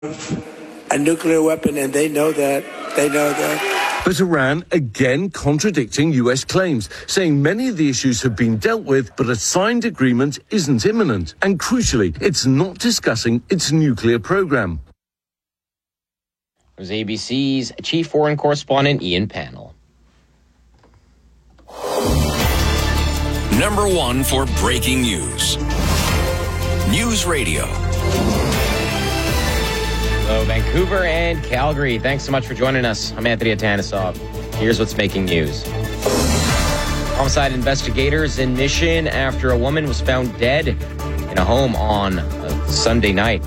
a nuclear weapon, and they know that. But Iran again contradicting US claims, saying many of the issues have been dealt with, but a signed agreement isn't imminent. And crucially, it's not discussing its nuclear program. It was ABC's chief foreign correspondent, Ian Pannell. Number one for breaking news. News Radio. Hello, Vancouver and Calgary. Thanks so much for joining us. I'm Anthony Atanisov. Here's what's making news. Homicide investigators in Mission after a woman was found dead in a home on Sunday night.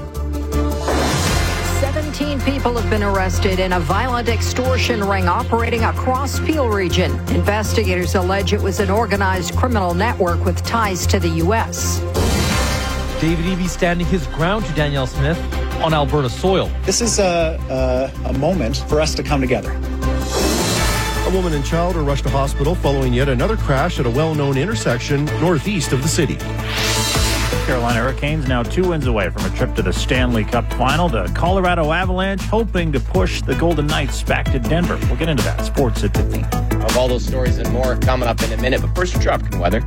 17 people have been arrested in a violent extortion ring operating across Peel region. Investigators allege it was an organized criminal network with ties to the U.S. David Eby standing his ground to Danielle Smith on Alberta soil. This is a moment for us to come together. A woman and child are rushed to hospital following yet another crash at a well-known intersection northeast of the city. Carolina Hurricanes now 2 wins away from a trip to the Stanley Cup final. The Colorado Avalanche hoping to push the Golden Knights back to Denver. We'll get into that. Sports at 15. Of all those stories and more coming up in a minute, but first, Dropkin weather.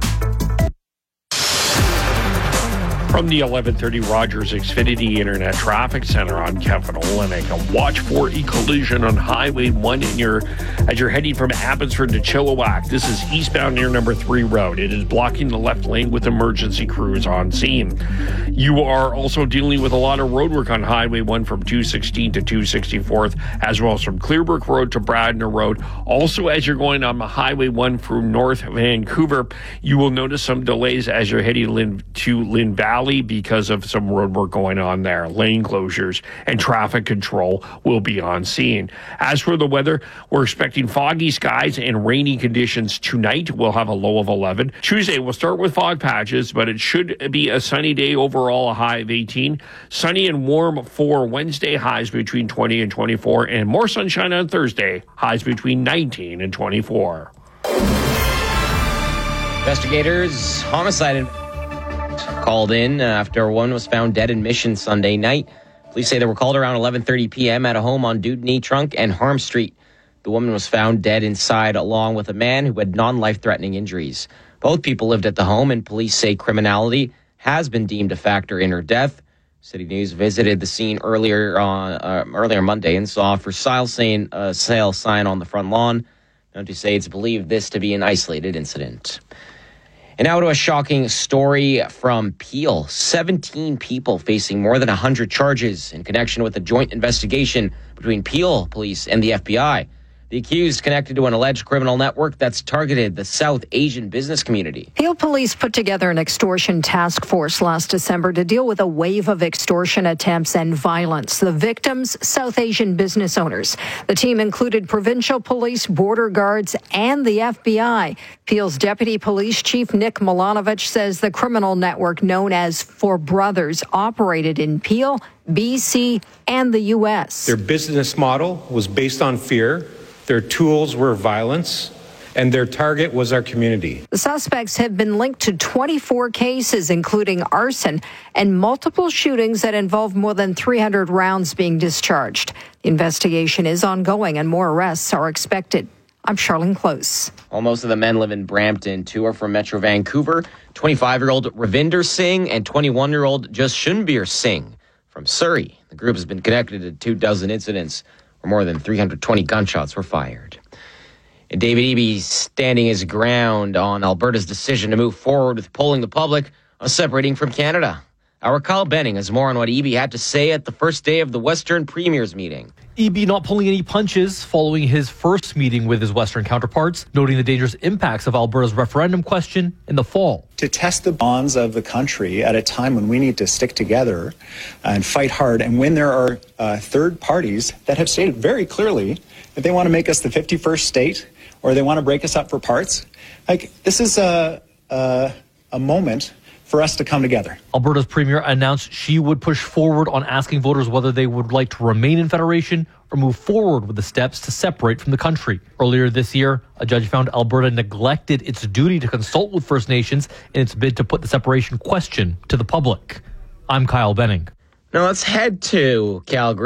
From the 1130 Rogers Xfinity Internet Traffic Center on Kevin Olenek, watch for a collision on Highway 1 as you're heading from Abbotsford to Chilliwack. This is eastbound near number 3 road. It is blocking the left lane with emergency crews on scene. You are also dealing with a lot of road work on Highway 1 from 216 to 264th, as well as from Clearbrook Road to Bradner Road. Also, as you're going on the Highway 1 through North Vancouver, you will notice some delays as you're heading to Lynn Valley because of some road work going on there. Lane closures and traffic control will be on scene. As for the weather, we're expecting foggy skies and rainy conditions tonight. We'll have a low of 11. Tuesday, we'll start with fog patches, but it should be a sunny day overall, a high of 18. Sunny and warm for Wednesday, highs between 20 and 24, and more sunshine on Thursday, highs between 19 and 24. Investigators, homicide called in after one was found dead in Mission Sunday night. Police say they were called around 11:30 p.m. at a home on Dewdney Trunk and Harm Street. The woman was found dead inside along with a man who had non-life-threatening injuries. Both people lived at the home, and police say criminality has been deemed a factor in her death. City News visited the scene earlier Monday and saw a for sale sign on the front lawn. Don't you say it's believed this to be an isolated incident. And now to a shocking story from Peel. 17 people facing more than 100 charges in connection with a joint investigation between Peel Police and the FBI. The accused connected to an alleged criminal network that's targeted the South Asian business community. Peel Police put together an extortion task force last December to deal with a wave of extortion attempts and violence. The victims, South Asian business owners. The team included provincial police, border guards, and the FBI. Peel's Deputy Police Chief Nick Milanovich says the criminal network known as Four Brothers operated in Peel, BC, and the U.S. Their business model was based on fear. Their tools were violence, and their target was our community. The suspects have been linked to 24 cases, including arson and multiple shootings that involve more than 300 rounds being discharged. The investigation is ongoing, and more arrests are expected. I'm Charlene Close. Well, most of the men live in Brampton. 2 are from Metro Vancouver. 25-year-old Ravinder Singh and 21-year-old Jaswinder Singh from Surrey. The group has been connected to 24 incidents where more than 320 gunshots were fired. And David Eby standing his ground on Alberta's decision to move forward with polling the public on separating from Canada. Our Kyle Benning has more on what Eby had to say at the first day of the Western Premiers meeting. Eby not pulling any punches following his first meeting with his Western counterparts, noting the dangerous impacts of Alberta's referendum question in the fall. To test the bonds of the country at a time when we need to stick together and fight hard, and when there are third parties that have stated very clearly that they want to make us the 51st state or they want to break us up for parts, this is a moment for us to come together. Alberta's premier announced she would push forward on asking voters whether they would like to remain in federation or move forward with the steps to separate from the country. Earlier this year, a judge found Alberta neglected its duty to consult with First Nations in its bid to put the separation question to the public. I'm Kyle Benning. Now let's head to Calgary.